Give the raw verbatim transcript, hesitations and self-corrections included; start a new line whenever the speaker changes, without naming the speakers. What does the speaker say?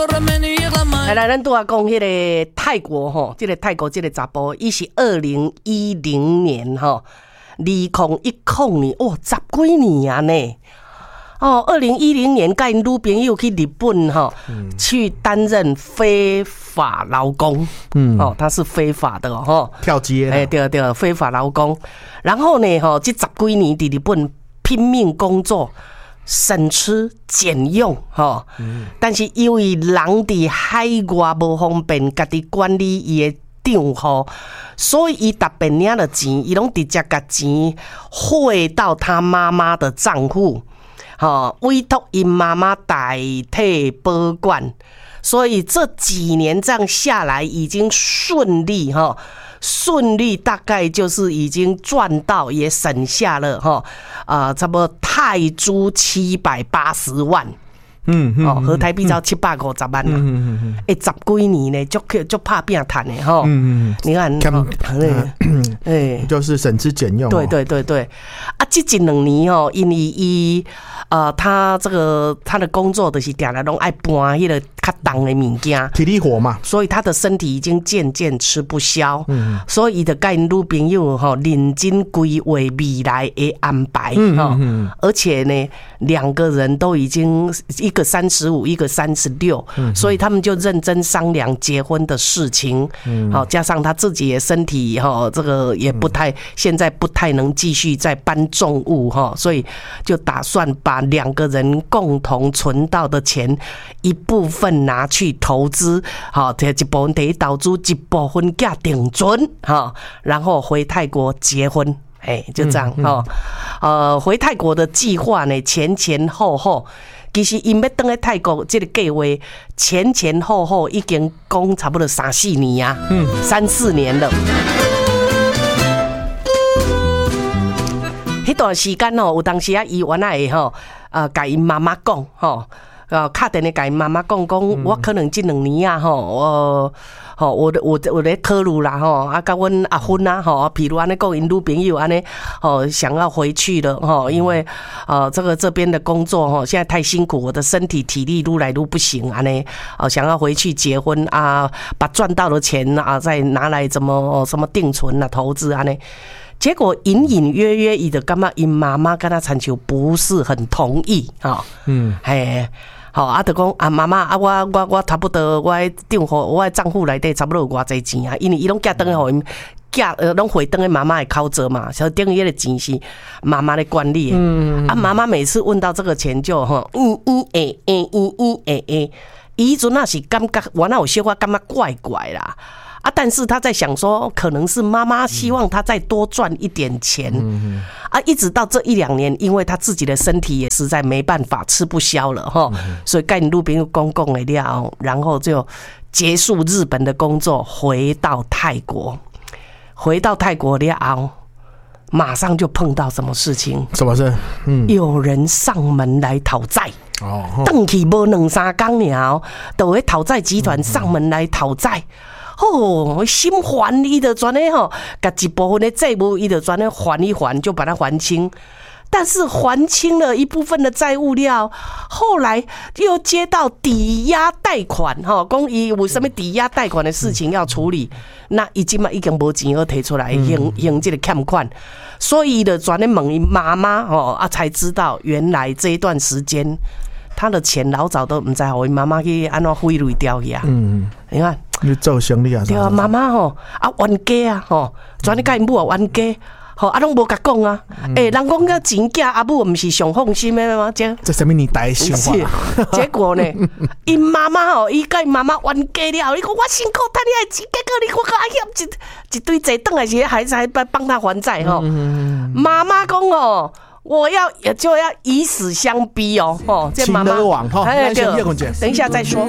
来来，咱拄啊讲迄个泰国吼，这个泰国这个查甫，伊是二零一零年吼，二零一零年，哦，十几年啊呢。哦，二零一零年，跟女朋友去日本哈、嗯，去担任非法劳工。嗯，哦，他是非法的哈，
跳街。
哎，对对，非法劳工。然后呢，哈，这十几年在日本拼命工作，省吃俭用哈。嗯、但是因为人伫海外无方便，家己管理伊的账户，所以伊特别领的钱，伊拢直接把钱汇到他妈妈的账户。好，委托因妈妈代替保管，所以这几年这样下来，已经顺利哈，顺利大概就是已经赚到，也省下了哈，啊、呃，差不多泰铢七百八十万。嗯，哦，合台币才七百五十万啦，嗯嗯嗯，哎，十几年呢，就就怕变谈的哈，嗯嗯，你看，
哎，就是省吃俭用，
对对对对，啊，这一两年哦，因为伊呃，他这个他的工作就是定来拢爱搬迄个较重的物件，
体力活嘛，
所以他的身体已经渐渐吃不消，嗯，所以伊就甲因女朋友吼认真规划未来的安排，嗯嗯，而且呢，两个人都已经一个三十五，一个三十六，所以他们就认真商量结婚的事情，嗯，好，加上他自己的身体哈，这个也不太，现在不太能继续再搬重物哈，所以就打算把两个人共同存到的钱一部分拿去投资，好，一部分给投资，一部分给定存，哈，然后回泰国结婚，哎，就这样哈，呃，回泰国的计划呢，前前后后。其实因要回来泰国这个计划前前后后已经讲差不多三四年啊，嗯，三四年了。迄段时间哦，有当时啊，伊原来会吼，呃，甲因妈妈讲吼，呃，敲电话甲因妈妈讲讲，我可能这两年啊，吼，我。吼，我我我咧考虑啦，吼，啊，甲阮阿芬啊，吼，譬如安尼讲，因女朋友安尼，吼，想要回去了，吼，因为呃，这个这边的工作，吼，现在太辛苦，我的身体体力愈来愈不行，安尼，哦，想要回去结婚啊，把赚到的钱啊，再拿来怎么什么定存啊、投资安尼。结果隐隐约约，伊就感觉因妈妈跟他参求不是很同意，哈，嗯，嘿。好啊，就讲啊，妈妈啊，我我我差不多，我的账户，我的账户内底差不多有偌济钱啊，因为伊拢寄转去互因，寄呃拢回转去妈妈的口座嘛，所以等于迄个钱是妈妈的管理的。嗯，啊，妈妈每次问到这个钱就吼，嗯嗯诶诶嗯嗯诶诶，伊阵那是感觉，我那有小可感觉怪怪啦。啊，但是他在想说，可能是妈妈希望他再多赚一点钱，嗯、啊，一直到这一两年，因为他自己的身体也实在没办法吃不消了哈，嗯、所以跟你路边公共的料，然后就结束日本的工作，回到泰国，回到泰国了，马上就碰到什么事情？
什么事？嗯，
有人上门来讨债。哦，回去无两三天了，就会讨债集团上门来讨债。哦，心烦，伊就专咧吼，甲一部分的债务，伊就专咧还一还，就把它还清。但是还清了一部分的债务了，后来又接到抵押贷款，哈，讲伊有什么抵押贷款的事情要处理，那已经嘛已经无钱要提出来还还这个欠款，所以就专咧问伊妈妈哦啊，才知道原来这一段时间他的钱老早都唔知互伊妈妈去安怎汇兑掉去啊。嗯，你看。
你做生意啊？
对啊，妈妈吼啊冤家啊吼，专咧甲因母啊冤家，吼啊拢无甲讲啊。诶、欸，人讲个钱囝阿母唔是上放心的吗？这
这什么年代的想法？
结果呢，因妈妈吼，伊甲因妈妈冤家了，你讲我辛苦赚你的钱，结果你我甲嫌一一堆债，等来是孩子还帮他还债吼。妈妈讲哦。我要也就要以死相逼哦，哦，
这妈妈，哎，
等一下再说。